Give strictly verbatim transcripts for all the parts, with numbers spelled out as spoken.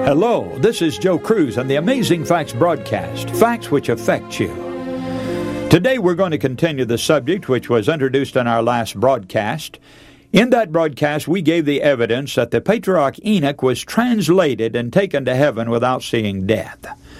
Hello, this is Joe Cruz on the Amazing Facts broadcast, facts which affect you. Today we're going to continue the subject which was introduced in our last broadcast. In that broadcast, we gave the evidence that the patriarch Enoch was translated and taken to heaven without seeing death.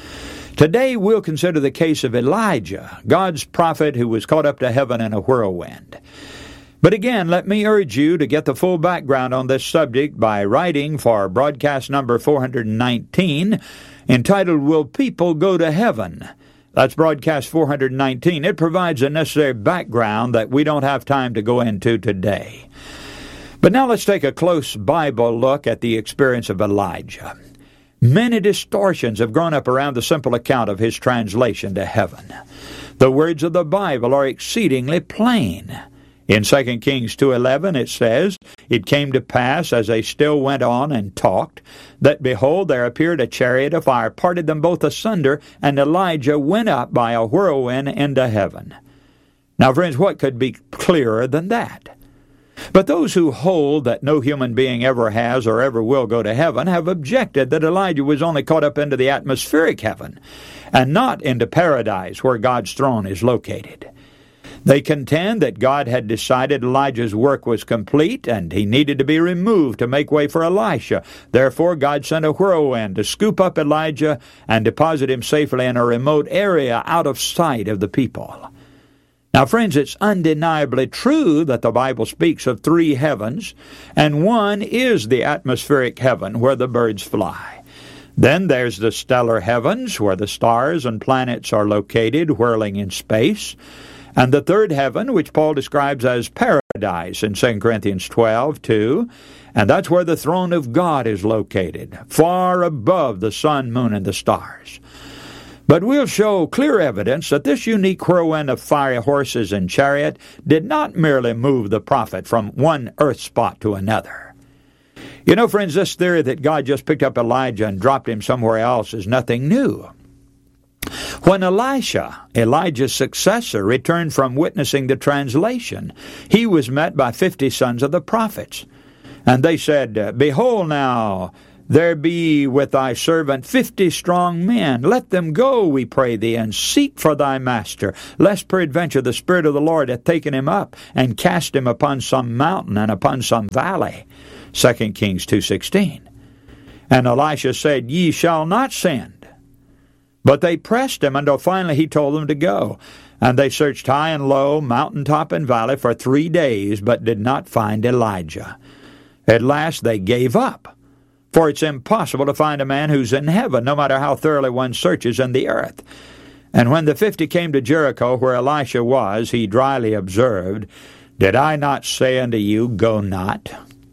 Today we'll consider the case of Elijah, God's prophet who was caught up to heaven in a whirlwind. But again, let me urge you to get the full background on this subject by writing for broadcast number four hundred nineteen, entitled, Will People Go to Heaven? That's broadcast four hundred nineteen. It provides a necessary background that we don't have time to go into today. But now let's take a close Bible look at the experience of Elijah. Many distortions have grown up around the simple account of his translation to heaven. The words of the Bible are exceedingly plain. In Second Kings two eleven it says, It came to pass, as they still went on and talked, that behold, there appeared a chariot of fire, parted them both asunder, and Elijah went up by a whirlwind into heaven. Now, friends, what could be clearer than that? But those who hold that no human being ever has or ever will go to heaven have objected that Elijah was only caught up into the atmospheric heaven, and not into paradise where God's throne is located. They contend that God had decided Elijah's work was complete and he needed to be removed to make way for Elisha. Therefore, God sent a whirlwind to scoop up Elijah and deposit him safely in a remote area out of sight of the people. Now, friends, it's undeniably true that the Bible speaks of three heavens, and one is the atmospheric heaven where the birds fly. Then there's the stellar heavens where the stars and planets are located, whirling in space. And the third heaven, which Paul describes as paradise in Second Corinthians twelve two, and that's where the throne of God is located, far above the sun, moon, and the stars. But we'll show clear evidence that this unique whirlwind of fiery horses and chariot did not merely move the prophet from one earth spot to another. You know, friends, this theory that God just picked up Elijah and dropped him somewhere else is nothing new. When Elisha, Elijah's successor, returned from witnessing the translation, he was met by fifty sons of the prophets. And they said, Behold now, there be with thy servant fifty strong men. Let them go, we pray thee, and seek for thy master, lest peradventure the Spirit of the Lord hath taken him up, and cast him upon some mountain and upon some valley. Second Kings two sixteen. And Elisha said, Ye shall not send. But they pressed him until finally he told them to go. And they searched high and low, mountaintop and valley for three days, but did not find Elijah. At last they gave up. For it's impossible to find a man who's in heaven, no matter how thoroughly one searches in the earth. And when the fifty came to Jericho, where Elisha was, he dryly observed, Did I not say unto you, Go not?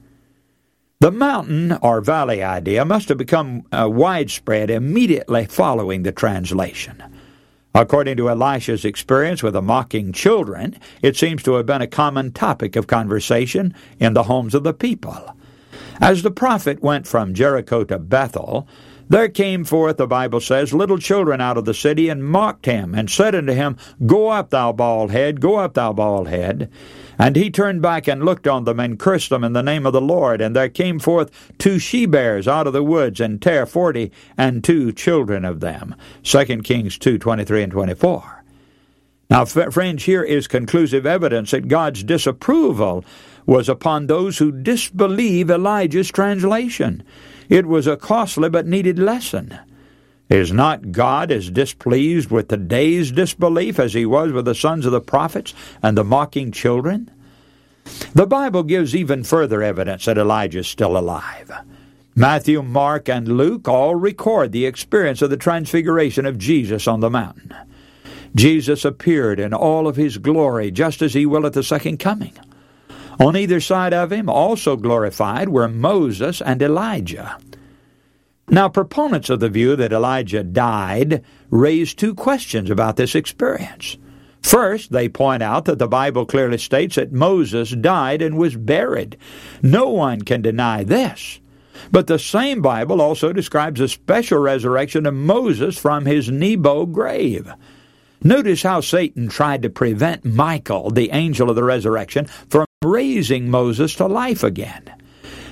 The mountain or valley idea must have become uh, widespread immediately following the translation. According to Elisha's experience with the mocking children, it seems to have been a common topic of conversation in the homes of the people. As the prophet went from Jericho to Bethel, there came forth, the Bible says, little children out of the city, and mocked him, and said unto him, Go up, thou bald head, go up, thou bald head. And he turned back and looked on them, and cursed them in the name of the Lord. And there came forth two she-bears out of the woods, and tare forty and two children of them. Second Kings two twenty-three and twenty-four. Now, friends, here is conclusive evidence that God's disapproval was upon those who disbelieve Elijah's translation. It was a costly but needed lesson. Is not God as displeased with today's disbelief as he was with the sons of the prophets and the mocking children? The Bible gives even further evidence that Elijah is still alive. Matthew, Mark, and Luke all record the experience of the transfiguration of Jesus on the mountain. Jesus appeared in all of his glory, just as he will at the second coming. On either side of him, also glorified, were Moses and Elijah. Now, proponents of the view that Elijah died raise two questions about this experience. First, they point out that the Bible clearly states that Moses died and was buried. No one can deny this. But the same Bible also describes a special resurrection of Moses from his Nebo grave. Notice how Satan tried to prevent Michael, the angel of the resurrection, from raising Moses to life again.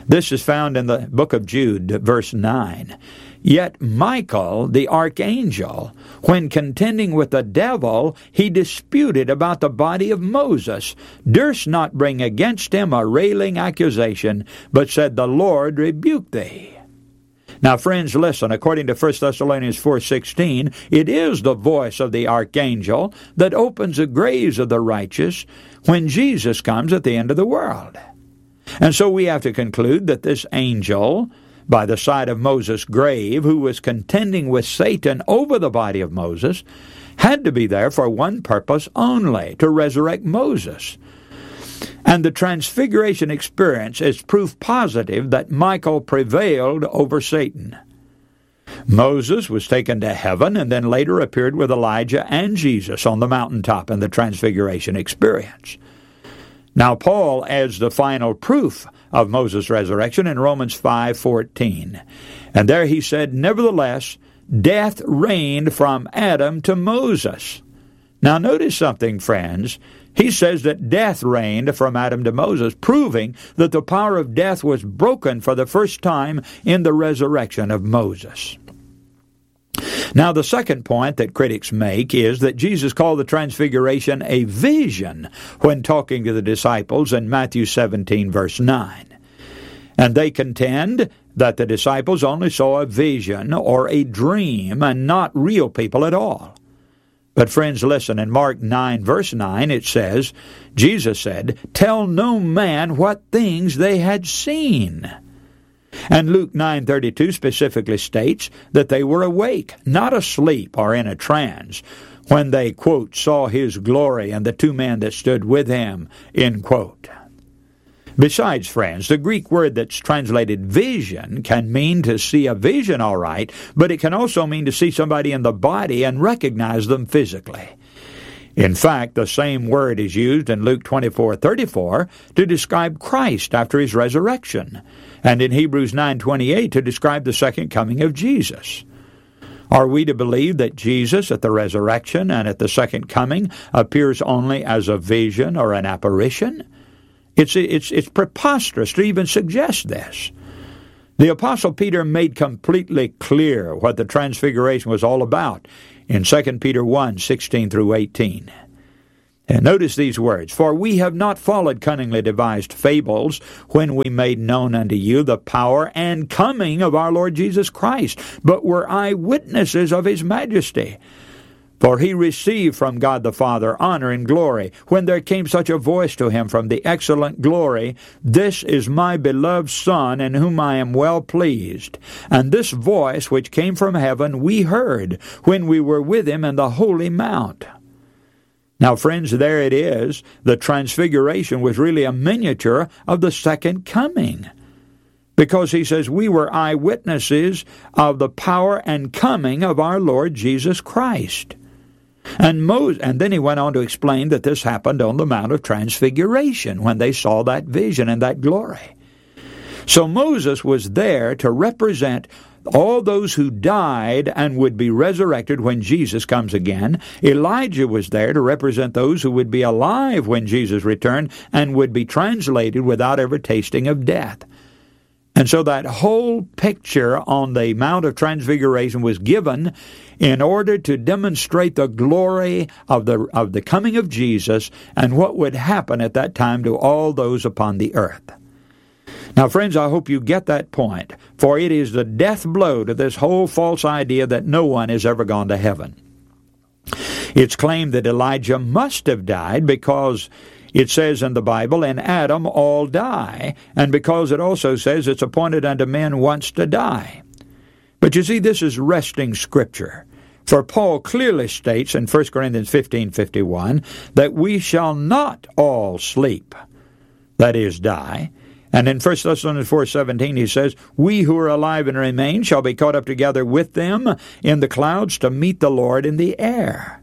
This is found in the book of Jude, verse nine. Yet Michael, the archangel, when contending with the devil, he disputed about the body of Moses, durst not bring against him a railing accusation, but said, The Lord rebuke thee. Now, friends, listen, according to First Thessalonians four sixteen, it is the voice of the archangel that opens the graves of the righteous when Jesus comes at the end of the world. And so we have to conclude that this angel, by the side of Moses' grave, who was contending with Satan over the body of Moses, had to be there for one purpose only, to resurrect Moses. And the transfiguration experience is proof positive that Michael prevailed over Satan. Moses was taken to heaven and then later appeared with Elijah and Jesus on the mountaintop in the transfiguration experience. Now Paul adds the final proof of Moses' resurrection in Romans five fourteen. And there he said, Nevertheless, death reigned from Adam to Moses. Now notice something, friends. He says that death reigned from Adam to Moses, proving that the power of death was broken for the first time in the resurrection of Moses. Now, the second point that critics make is that Jesus called the Transfiguration a vision when talking to the disciples in Matthew seventeen, verse nine. And they contend that the disciples only saw a vision or a dream and not real people at all. But friends, listen, in Mark nine, verse nine, it says, Jesus said, Tell no man what things they had seen. And Luke nine thirty-two specifically states that they were awake, not asleep or in a trance, when they, quote, saw his glory and the two men that stood with him, end quote. Besides, friends, the Greek word that's translated vision can mean to see a vision, all right, but it can also mean to see somebody in the body and recognize them physically. In fact, the same word is used in Luke twenty-four thirty-four to describe Christ after his resurrection, and in Hebrews nine twenty-eight to describe the second coming of Jesus. Are we to believe that Jesus at the resurrection and at the second coming appears only as a vision or an apparition? It's, it's, it's preposterous to even suggest this. The Apostle Peter made completely clear what the Transfiguration was all about in Second Peter one sixteen through eighteen. And notice these words, For we have not followed cunningly devised fables when we made known unto you the power and coming of our Lord Jesus Christ, but were eyewitnesses of his majesty. For he received from God the Father honor and glory, when there came such a voice to him from the excellent glory, This is my beloved Son, in whom I am well pleased. And this voice which came from heaven we heard, when we were with him in the holy mount. Now, friends, there it is. The Transfiguration was really a miniature of the second coming. Because he says, we were eyewitnesses of the power and coming of our Lord Jesus Christ. And Moses, and then he went on to explain that this happened on the Mount of Transfiguration when they saw that vision and that glory. So Moses was there to represent all those who died and would be resurrected when Jesus comes again. Elijah was there to represent those who would be alive when Jesus returned and would be translated without ever tasting of death. And so that whole picture on the Mount of Transfiguration was given in order to demonstrate the glory of the of the coming of Jesus and what would happen at that time to all those upon the earth. Now, friends, I hope you get that point, for it is the death blow to this whole false idea that no one has ever gone to heaven. It's claimed that Elijah must have died because it says in the Bible, in Adam all die, and because it also says it's appointed unto men once to die. But you see, this is resting Scripture. For Paul clearly states in First Corinthians fifteen fifty-one that we shall not all sleep, that is, die. And in First Thessalonians four seventeen he says, we who are alive and remain shall be caught up together with them in the clouds to meet the Lord in the air.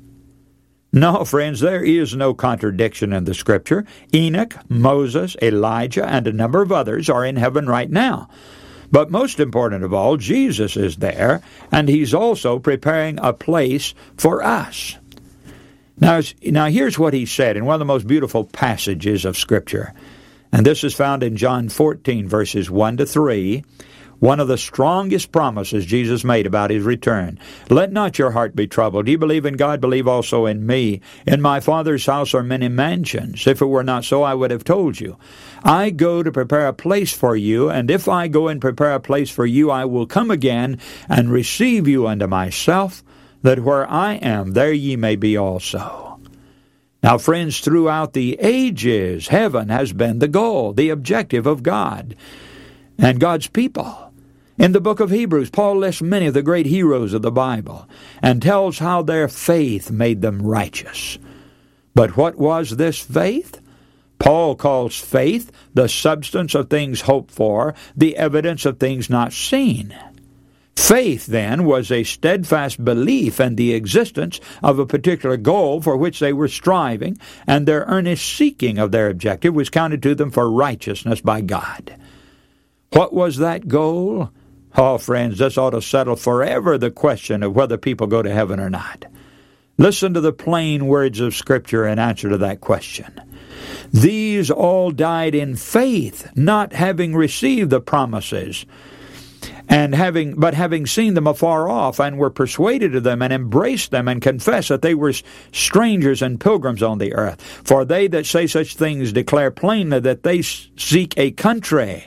No, friends, there is no contradiction in the Scripture. Enoch, Moses, Elijah, and a number of others are in heaven right now. But most important of all, Jesus is there, and he's also preparing a place for us. Now, now here's what he said in one of the most beautiful passages of Scripture. And this is found in John fourteen, verses one to three. One of the strongest promises Jesus made about His return. Let not your heart be troubled. You believe in God, believe also in me. In my Father's house are many mansions. If it were not so, I would have told you. I go to prepare a place for you, and if I go and prepare a place for you, I will come again and receive you unto myself, that where I am, there ye may be also. Now, friends, throughout the ages, heaven has been the goal, the objective of God and God's people. In the book of Hebrews, Paul lists many of the great heroes of the Bible and tells how their faith made them righteous. But what was this faith? Paul calls faith the substance of things hoped for, the evidence of things not seen. Faith, then, was a steadfast belief in the existence of a particular goal for which they were striving, and their earnest seeking of their objective was counted to them for righteousness by God. What was that goal? Oh, friends, this ought to settle forever the question of whether people go to heaven or not. Listen to the plain words of Scripture in answer to that question. These all died in faith, not having received the promises, and having but having seen them afar off, and were persuaded of them, and embraced them, and confessed that they were strangers and pilgrims on the earth. For they that say such things declare plainly that they seek a country.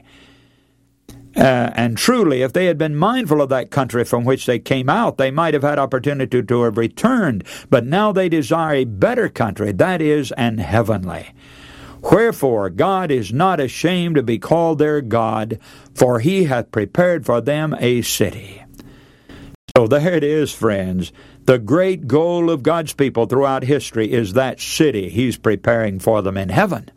Uh, and truly, if they had been mindful of that country from which they came out, they might have had opportunity to have returned. But now they desire a better country, that is, an heavenly. Wherefore God is not ashamed to be called their God, for He hath prepared for them a city. So there it is, friends. The great goal of God's people throughout history is that city He's preparing for them in heaven.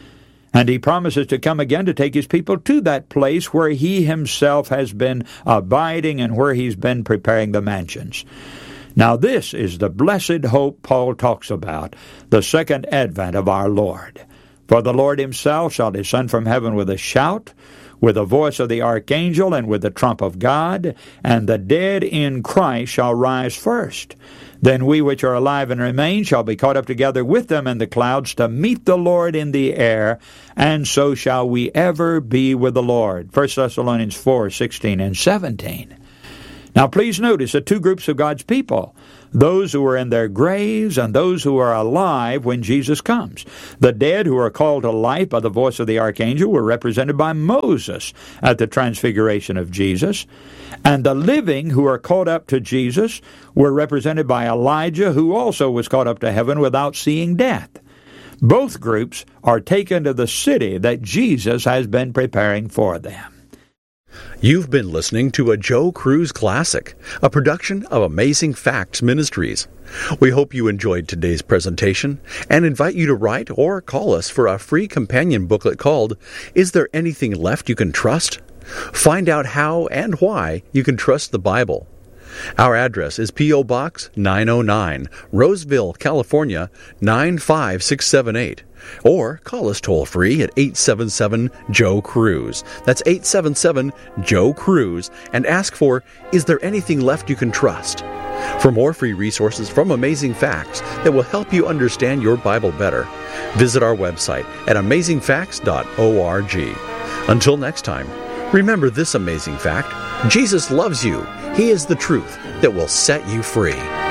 And He promises to come again to take His people to that place where He Himself has been abiding and where He's been preparing the mansions. Now this is the blessed hope Paul talks about, the second advent of our Lord. For the Lord Himself shall descend from heaven with a shout, with the voice of the archangel, and with the trump of God, and the dead in Christ shall rise first. Then we which are alive and remain shall be caught up together with them in the clouds to meet the Lord in the air, and so shall we ever be with the Lord. First Thessalonians four, sixteen and seventeen. Now please notice the two groups of God's people, those who are in their graves and those who are alive when Jesus comes. The dead who are called to life by the voice of the archangel were represented by Moses at the transfiguration of Jesus, and the living who are caught up to Jesus were represented by Elijah, who also was caught up to heaven without seeing death. Both groups are taken to the city that Jesus has been preparing for them. You've been listening to a Joe Cruz Classic, a production of Amazing Facts Ministries. We hope you enjoyed today's presentation and invite you to write or call us for a free companion booklet called, Is There Anything Left You Can Trust? Find out how and why you can trust the Bible. Our address is P O. Box nine oh nine, Roseville, California, nine five six seven eight. Or call us toll-free at eight seven seven, Joe Cruz. That's eight seven seven, Joe Cruz. And ask for, Is There Anything Left You Can Trust? For more free resources from Amazing Facts that will help you understand your Bible better, visit our website at amazing facts dot org. Until next time, remember this amazing fact: Jesus loves you. He is the truth that will set you free.